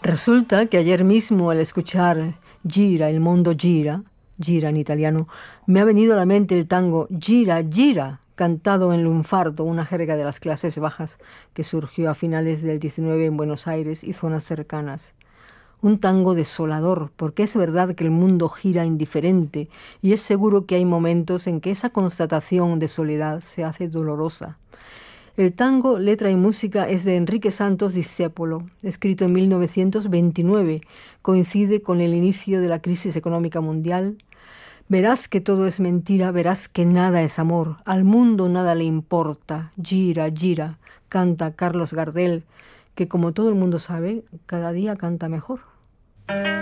Resulta que ayer mismo al escuchar Gira, el mundo gira, gira en italiano, me ha venido a la mente el tango Gira, gira, cantado en lunfardo, una jerga de las clases bajas que surgió a finales del 19 en Buenos Aires y zonas cercanas. Un tango desolador, porque es verdad que el mundo gira indiferente y es seguro que hay momentos en que esa constatación de soledad se hace dolorosa. El tango, letra y música, es de Enrique Santos Discépolo, escrito en 1929. Coincide con el inicio de la crisis económica mundial. Verás que todo es mentira, verás que nada es amor, al mundo nada le importa, gira, gira, canta Carlos Gardel, que como todo el mundo sabe, cada día canta mejor.